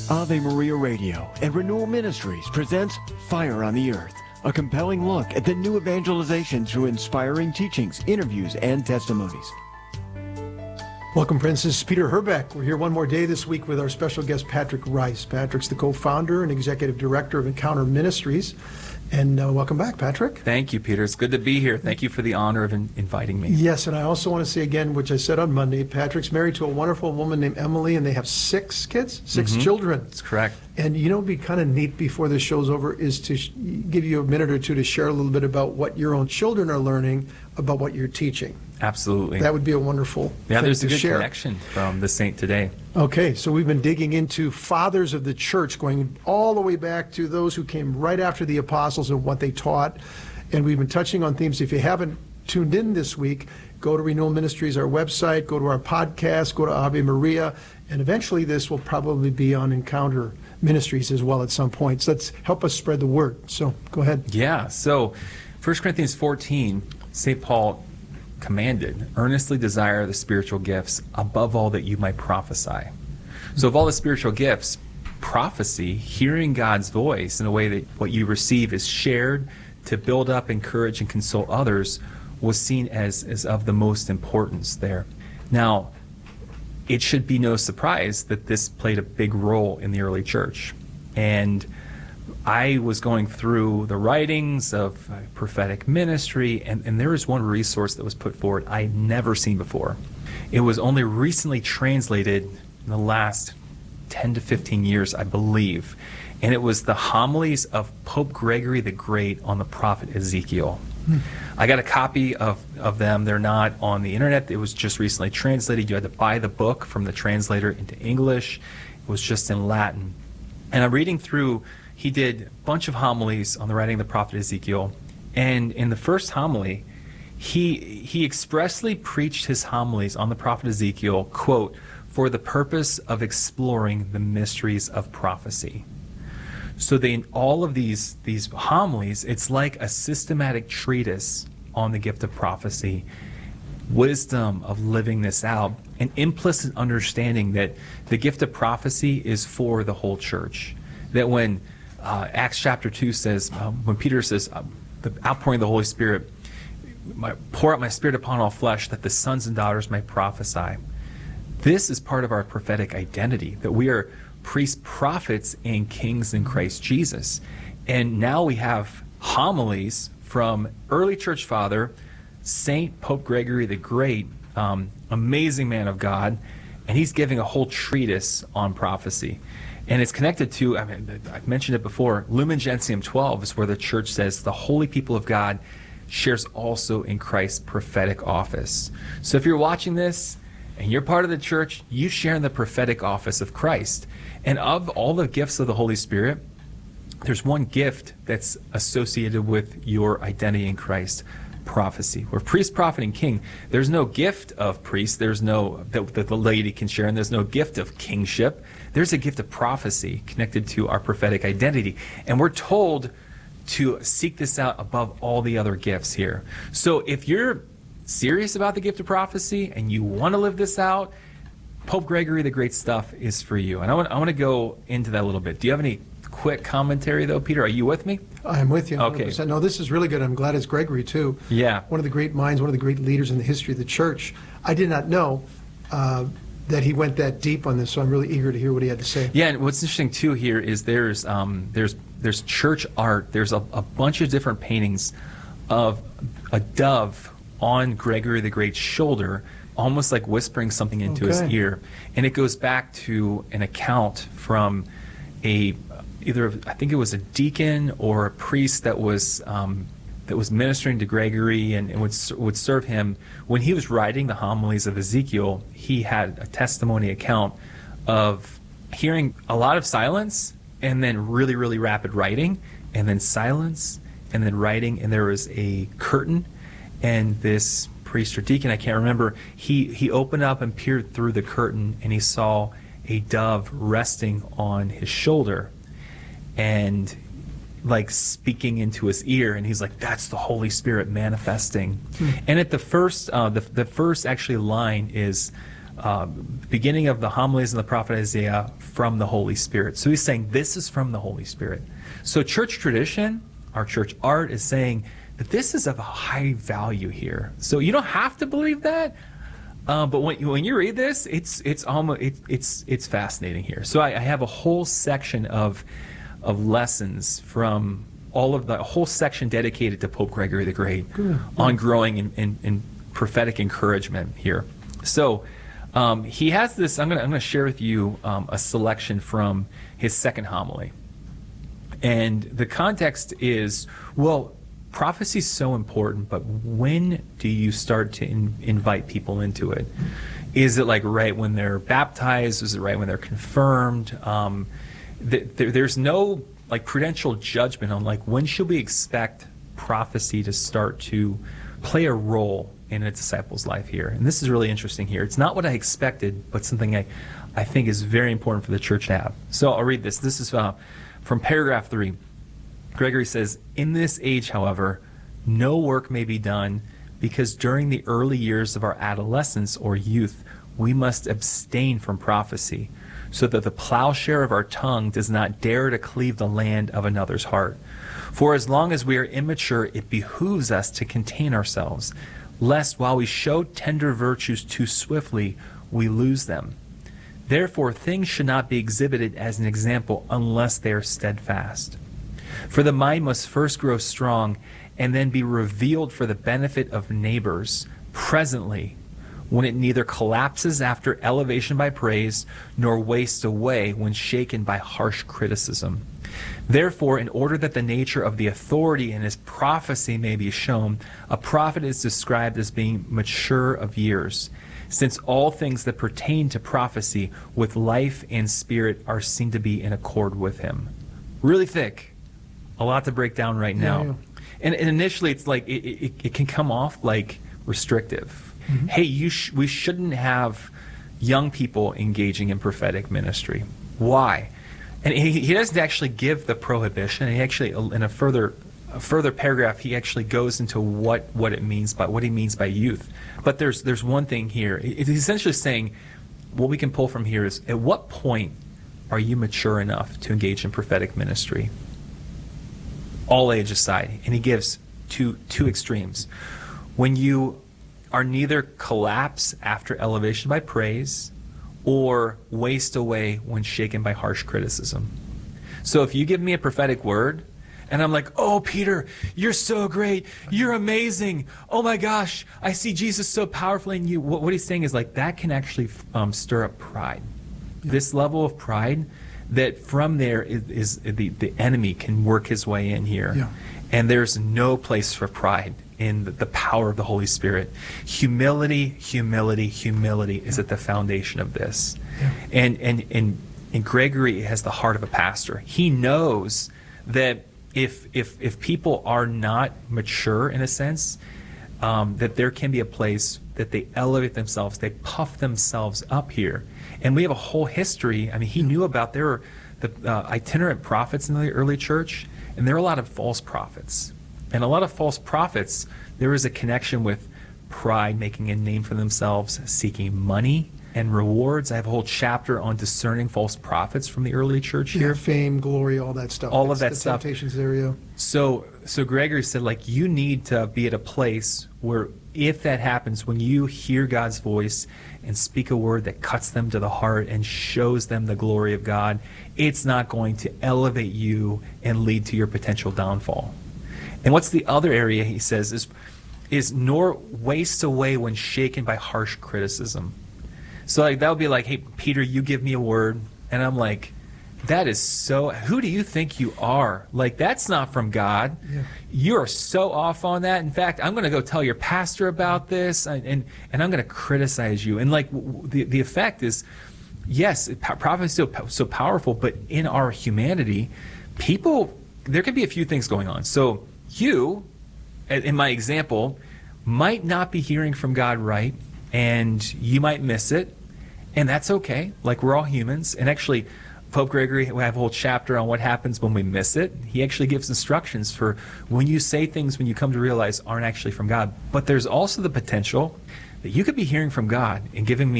Ave Maria Radio and Renewal Ministries presents Fire on the Earth, a compelling look at the new evangelization through inspiring teachings, interviews, and testimonies. Welcome, friends. This is Peter Herbeck. We're here one more day this week with our special guest, Patrick Rice. Patrick's the co-founder and executive director of Encounter Ministries. And welcome back, Patrick. Thank you, Peter. It's good to be here. Thank you for the honor of inviting me. Yes, and I also want to say again, which I said on Monday, Patrick's married to a wonderful woman named Emily, and they have 6 kids, 6 children. That's correct. And you know, it'd be kind of neat before this show's over is to give you a minute or two to share a little bit about what your own children are learning about what you're teaching. Absolutely. That would be a wonderful thing there's a to good share. connection from the saint today. Okay, so we've been digging into fathers of the church, going all the way back to those who came right after the apostles and what they taught. And we've been touching on themes. If you haven't tuned in this week, go to Renewal Ministries, our website, go to our podcast, go to Ave Maria, and eventually this will probably be on Encounter Ministries as well at some point. So let's help us spread the word. So go ahead. Yeah, so 1 Corinthians 14, St. Paul commanded, earnestly desire the spiritual gifts, above all that you might prophesy. So of all the spiritual gifts, prophecy, hearing God's voice in a way that what you receive is shared to build up, encourage, and console others, was seen as of the most importance there. Now, it should be no surprise that this played a big role in the early church. And I was going through the writings of prophetic ministry, and there is one resource that was put forward I had never seen before. It was only recently translated in the last 10 to 15 years, I believe, and it was the homilies of Pope Gregory the Great on the prophet Ezekiel. I got a copy of them. They're not on the internet. It was just recently translated. You had to buy the book from the translator into English. It was just in Latin. And I'm reading through. He did a bunch of homilies on the writing of the prophet Ezekiel. And in the first homily, he expressly preached his homilies on the prophet Ezekiel, quote, for the purpose of exploring the mysteries of prophecy. So in all of these homilies, it's like a systematic treatise on the gift of prophecy, wisdom of living this out, an implicit understanding that the gift of prophecy is for the whole church. That when Acts chapter 2 says, when Peter says, the outpouring of the Holy Spirit, pour out my spirit upon all flesh, that the sons and daughters may prophesy. This is part of our prophetic identity, that we are priests, prophets, and kings in Christ Jesus. And now we have homilies from early church father, Saint Pope Gregory the Great, amazing man of God, and he's giving a whole treatise on prophecy. And it's connected to, I've mentioned it before, Lumen Gentium 12 is where the church says the holy people of God shares also in Christ's prophetic office. So if you're watching this and you're part of the church, you share in the prophetic office of Christ. And of all the gifts of the Holy Spirit, there's one gift that's associated with your identity in Christ: prophecy. We're priest, prophet, and king. There's no gift of priest. There's no that the lady can share, and there's no gift of kingship. There's a gift of prophecy connected to our prophetic identity. And we're told to seek this out above all the other gifts here. So if you're serious about the gift of prophecy and you want to live this out, Pope Gregory the Great stuff is for you. And I want to go into that a little bit. Do you have any quick commentary, though, Peter? Are you with me? I'm with you. 100%. Okay. No, this is really good. I'm glad it's Gregory, too. Yeah. One of the great minds, one of the great leaders in the history of the church. I did not know that he went that deep on this, so I'm really eager to hear what he had to say. Yeah, and what's interesting, too, here is there's church art. There's a bunch of different paintings of a dove on Gregory the Great's shoulder, almost like whispering something into his ear. And it goes back to an account from either I think it was a deacon or a priest that was ministering to Gregory and would serve him. When he was writing the homilies of Ezekiel, he had a testimony account of hearing a lot of silence and then really, really rapid writing, and then silence, and then writing, and there was a curtain, and this priest or deacon, I can't remember, he opened up and peered through the curtain, and he saw a dove resting on his shoulder and like speaking into his ear, and he's like, that's the Holy Spirit manifesting. And at the first actually line is beginning of the homilies of the prophet Isaiah from the Holy Spirit. So he's saying this is from the Holy Spirit. So church tradition, our church art is saying that this is of high value here. So you don't have to believe that, but when you read this, it's fascinating here. So I have a whole section of lessons from a whole section dedicated to Pope Gregory the Great on growing in prophetic encouragement here. So he has this. I'm gonna share with you a selection from his second homily, and the context is, well, prophecy is so important, but when do you start to invite people into it? Is it like right when they're baptized? Is it right when they're confirmed? There's no like prudential judgment on like when should we expect prophecy to start to play a role in a disciple's life here. And this is really interesting here. It's not what I expected, but something I think is very important for the church to have. So I'll read this. This is from paragraph 3. Gregory says, "In this age, however, no work may be done because during the early years of our adolescence or youth, we must abstain from prophecy, so that the plowshare of our tongue does not dare to cleave the land of another's heart. For as long as we are immature, it behooves us to contain ourselves, lest while we show tender virtues too swiftly, we lose them. Therefore, things should not be exhibited as an example unless they are steadfast. For the mind must first grow strong and then be revealed for the benefit of neighbors presently, when it neither collapses after elevation by praise nor wastes away when shaken by harsh criticism. Therefore, in order that the nature of the authority in his prophecy may be shown, a prophet is described as being mature of years, since all things that pertain to prophecy with life and spirit are seen to be in accord with him." Really thick. A lot to break down right now. Yeah. And initially, it's like it can come off like restrictive. Mm-hmm. Hey, we shouldn't have young people engaging in prophetic ministry. Why? And he doesn't actually give the prohibition. He actually, in a further paragraph, he actually goes into what he means by youth. But there's one thing here. It's essentially saying what we can pull from here is, at what point are you mature enough to engage in prophetic ministry? All age aside. And he gives two extremes. When you are neither collapse after elevation by praise or waste away when shaken by harsh criticism. So if you give me a prophetic word and I'm like, "Oh, Peter, you're so great. You're amazing. Oh my gosh, I see Jesus so powerfully in you." What he's saying is like that can actually stir up pride. This level of pride, that from there is the enemy can work his way in here. Yeah. And there's no place for pride in the power of the Holy Spirit. Humility is at the foundation of this. Yeah. And Gregory has the heart of a pastor. He knows that if people are not mature in a sense, that there can be a place that they elevate themselves, they puff themselves up here. And we have a whole history. I mean, he knew about, there were the itinerant prophets in the early church, and there are a lot of false prophets. And a lot of false prophets, there is a connection with pride, making a name for themselves, seeking money and rewards. I have a whole chapter on discerning false prophets from the early church here. Fame, glory, all that stuff. All of that stuff. Temptations area. So Gregory said, like, you need to be at a place where if that happens, when you hear God's voice and speak a word that cuts them to the heart and shows them the glory of God, it's not going to elevate you and lead to your potential downfall. And what's the other area, he says, is nor waste away when shaken by harsh criticism. So like that would be like, "Hey, Peter, you give me a word," and I'm like, "That is so, who do you think you are? Like, that's not from God. Yeah. You are so off on that. In fact, I'm going to go tell your pastor about this, and I'm going to criticize you." And like the effect is, yes, prophecy is so powerful, but in our humanity, people, there can be a few things going on. So you, in my example, might not be hearing from God right, and you might miss it, and that's okay. Like, we're all humans. And actually, Pope Gregory, we have a whole chapter on what happens when we miss it. He actually gives instructions for when you say things, when you come to realize aren't actually from God. But there's also the potential that you could be hearing from God and giving me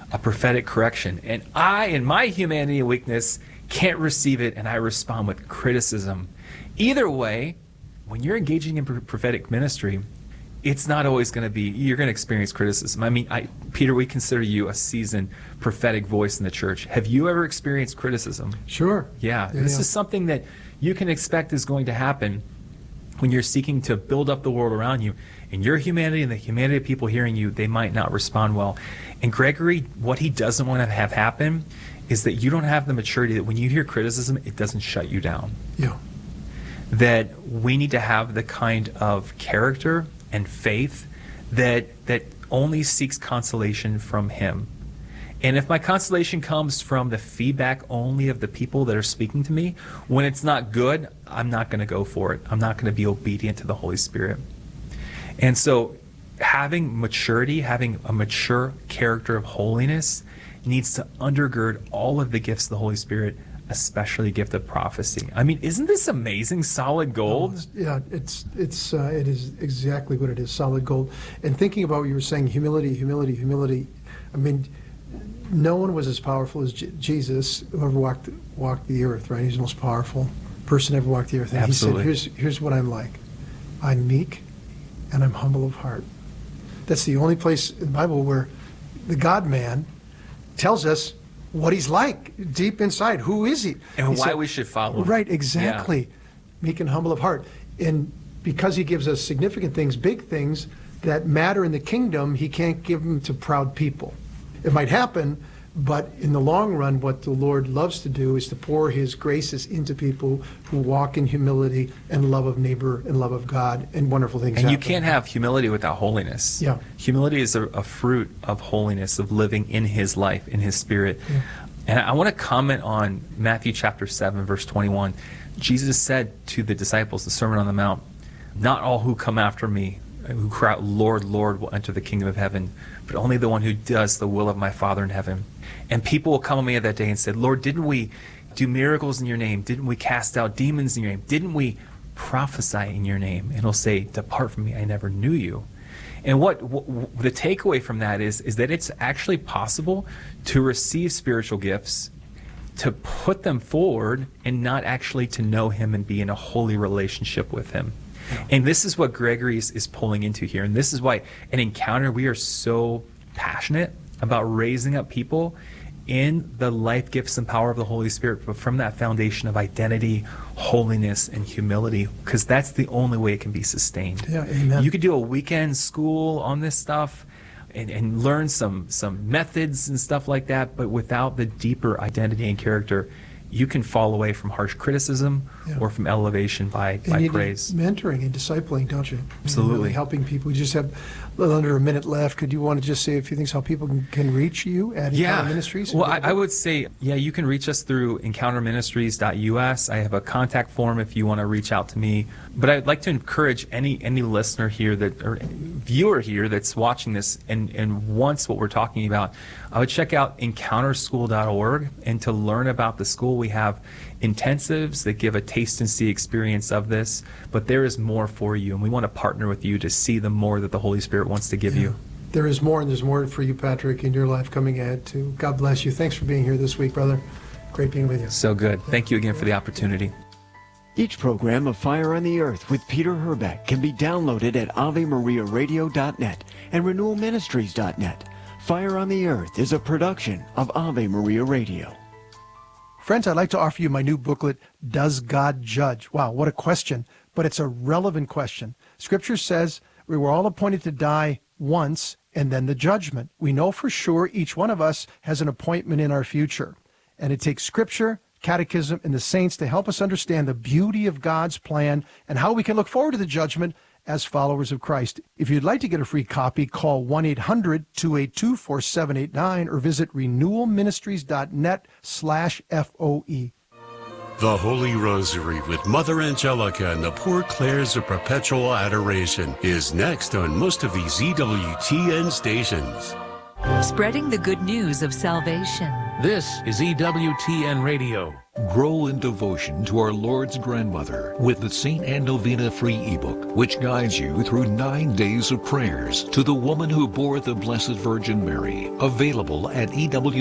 a prophetic correction. And I, in my humanity and weakness, can't receive it, and I respond with criticism. Either way, when you're engaging in prophetic ministry, it's not always going to be, you're going to experience criticism. I mean, Peter, we consider you a seasoned prophetic voice in the church. Have you ever experienced criticism? Sure. Yeah. This is something that you can expect is going to happen when you're seeking to build up the world around you. In your humanity and the humanity of people hearing you, they might not respond well. And Gregory, what he doesn't want to have happen is that you don't have the maturity that when you hear criticism, it doesn't shut you down. Yeah. That we need to have the kind of character and faith that only seeks consolation from him. And if my consolation comes from the feedback only of the people that are speaking to me, when it's not good, I'm not going to go for it. I'm not going to be obedient to the Holy Spirit. And so having maturity, having a mature character of holiness needs to undergird all of the gifts of the Holy Spirit, especially the gift of prophecy. I mean, isn't this amazing, solid gold? Yeah, it is exactly what it is, solid gold. And thinking about what you were saying, humility. I mean, no one was as powerful as Jesus, who ever walked the earth, right? He's the most powerful person ever walked the earth. And Absolutely. he said, here's what I'm like. I'm meek and I'm humble of heart. That's the only place in the Bible where the God-man tells us what he's like deep inside. Who is he? And He why said, we should follow him. Right, exactly. Yeah. Meek and humble of heart. And because he gives us significant things, big things that matter in the kingdom, he can't give them to proud people. It might happen, but in the long run, what the Lord loves to do is to pour his graces into people who walk in humility and love of neighbor and love of God, and wonderful things And happen. you can't have humility without holiness. Yeah. Humility is a fruit of holiness, of living in his life, in his spirit. Yeah. And I want to comment on Matthew chapter 7, verse 21. Jesus said to the disciples, the Sermon on the Mount, "Not all who come after me, who cry out, 'Lord, Lord,' will enter the kingdom of heaven, but only the one who does the will of my Father in heaven. And people will come on me at that day and say, 'Lord, didn't we do miracles in your name? Didn't we cast out demons in your name? Didn't we prophesy in your name?' And he'll say, 'Depart from me, I never knew you.'" And what the takeaway from that is that it's actually possible to receive spiritual gifts, to put them forward, and not actually to know him and be in a holy relationship with him. And this is what Gregory is pulling into here. And this is why an Encounter, we are so passionate about raising up people in the life gifts and power of the Holy Spirit, but from that foundation of identity, holiness, and humility, because that's the only way it can be sustained. Yeah, amen. You could do a weekend school on this stuff and learn some methods and stuff like that, but without the deeper identity and character, you can fall away from harsh criticism or from elevation by praise. Mentoring and discipling, don't you? Absolutely. Really helping people. We just have a little under a minute left. Could you want to just say a few things how people can reach you at Encounter Ministries? Well, I would say, you can reach us through encounterministries.us. I have a contact form if you want to reach out to me. But I'd like to encourage any listener here or viewer here that's watching this and wants what we're talking about, I would check out encounterschool.org. And to learn about the school, we have intensives that give a taste and see experience of this, but there is more for you, and we want to partner with you to see the more that the Holy Spirit wants to give you. There is more, and there's more for you, Patrick, in your life coming ahead too. God bless you. Thanks for being here this week, brother. Great being with you. So good. Thank you again for the opportunity. Each program of Fire on the Earth with Peter Herbeck can be downloaded at AveMariaRadio.net and RenewalMinistries.net. Fire on the Earth is a production of Ave Maria Radio. Friends, I'd like to offer you my new booklet, Does God Judge? Wow, what a question, but it's a relevant question. Scripture says we were all appointed to die once and then the judgment. We know for sure each one of us has an appointment in our future. And it takes Scripture, Catechism, and the saints to help us understand the beauty of God's plan and how we can look forward to the judgment as followers of Christ. If you'd like to get a free copy, call 1-800-282-4789 or visit renewalministries.net/FOE. The Holy Rosary with Mother Angelica and the Poor Clares of Perpetual Adoration is next on most of these EWTN stations. Spreading the good news of salvation. This is EWTN Radio. Grow in devotion to our Lord's grandmother with the St. Anne Novena free ebook, which guides you through 9 days of prayers to the woman who bore the Blessed Virgin Mary. Available at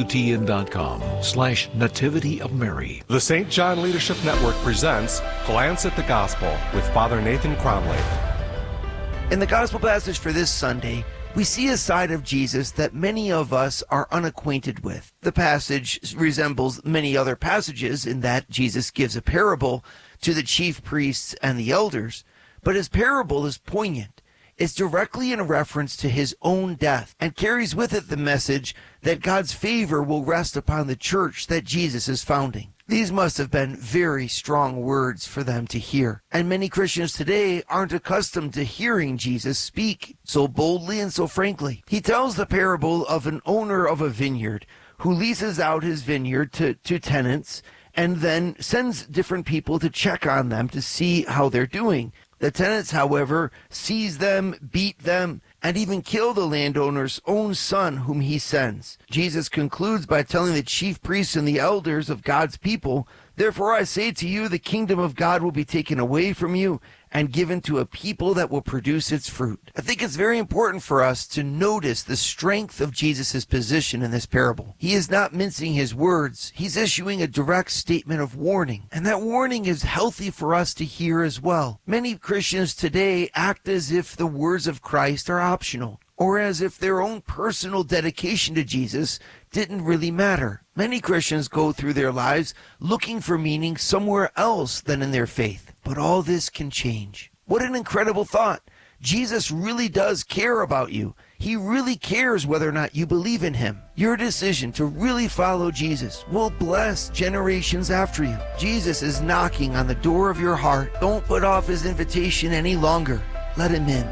EWTN.com/Nativity of Mary. The St. John Leadership Network presents Glance at the Gospel with Father Nathan Cromley. In the Gospel passage for this Sunday, we see a side of Jesus that many of us are unacquainted with. The passage resembles many other passages in that Jesus gives a parable to the chief priests and the elders, but his parable is poignant. It's directly in reference to his own death and carries with it the message that God's favor will rest upon the church that Jesus is founding. These must have been very strong words for them to hear. And many Christians today aren't accustomed to hearing Jesus speak so boldly and so frankly. He tells the parable of an owner of a vineyard who leases out his vineyard to tenants and then sends different people to check on them to see how they're doing. The tenants, however, seize them, beat them, and even kill the landowner's own son whom he sends. Jesus concludes by telling the chief priests and the elders of God's people, "Therefore I say to you, the kingdom of God will be taken away from you and given to a people that will produce its fruit." I think it's very important for us to notice the strength of Jesus' position in this parable. He is not mincing his words. He's issuing a direct statement of warning. And that warning is healthy for us to hear as well. Many Christians today act as if the words of Christ are optional, or as if their own personal dedication to Jesus didn't really matter. Many Christians go through their lives looking for meaning somewhere else than in their faith. But all this can change. What an incredible thought. Jesus really does care about you. He really cares whether or not you believe in him. Your decision to really follow Jesus will bless generations after you. Jesus is knocking on the door of your heart. Don't put off his invitation any longer. Let him in.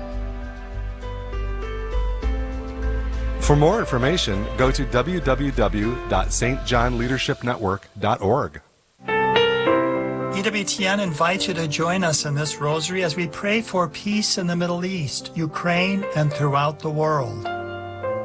For more information, go to www.stjohnleadershipnetwork.org. EWTN invites you to join us in this rosary as we pray for peace in the Middle East, Ukraine, and throughout the world.